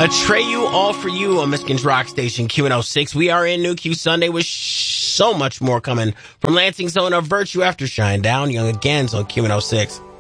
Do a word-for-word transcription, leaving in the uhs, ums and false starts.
Atreyu, All For You on Michigan's Rock Station, Q one oh six. We are in New Q Sunday with sh- so much more coming from Lansing's own Virtue after Shine Down. Young Again's on Q one oh six.